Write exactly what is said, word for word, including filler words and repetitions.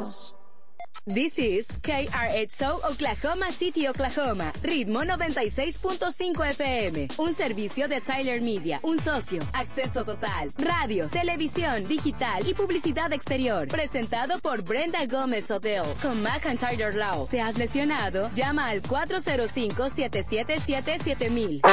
This is K R H O Oklahoma City, Oklahoma. Ritmo noventa y seis punto cinco F M. Un servicio de Tyler Media. Un socio. Acceso total. Radio, televisión, digital y publicidad exterior. Presentado por Brenda Gómez Hotel. Con Mac and Tyler Law. ¿Te has lesionado? Llama al cuatro cero cinco, siete siete siete, siete mil.